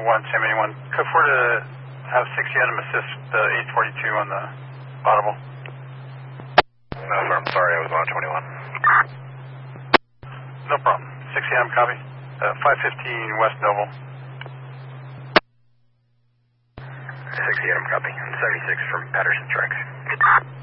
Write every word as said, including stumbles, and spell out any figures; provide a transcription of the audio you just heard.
one, Sam eighty-one. Code four to have sixty Adam assist the eight forty-two on the audible. No, sir, I'm sorry, I was on twenty-one. No problem. sixty Adam, copy. Uh, five fifteen West Noble. sixty Adam, copy. seventy-six from Patterson Tracks.